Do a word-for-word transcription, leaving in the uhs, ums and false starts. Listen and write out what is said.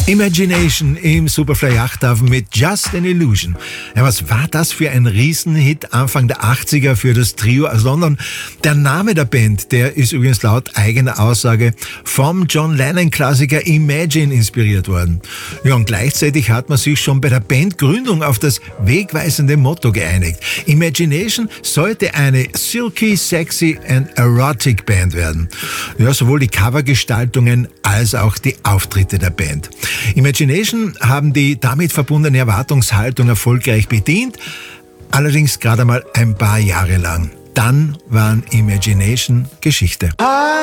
Imagination im Superfly Yachthafen mit Just an Illusion. Ja, was war das für ein Riesenhit Anfang der achtziger für das Trio aus London? Der Name der Band, der ist übrigens laut eigener Aussage vom John Lennon-Klassiker Imagine inspiriert worden. Ja, und gleichzeitig hat man sich schon bei der Bandgründung auf das wegweisende Motto geeinigt. Imagination sollte eine silky, sexy and erotic Band werden. Ja, sowohl die Covergestaltungen als auch die Auftritte der Band. Imagination haben die damit verbundene Erwartungshaltung erfolgreich bedient, allerdings gerade mal ein paar Jahre lang. Dann waren Imagination Geschichte.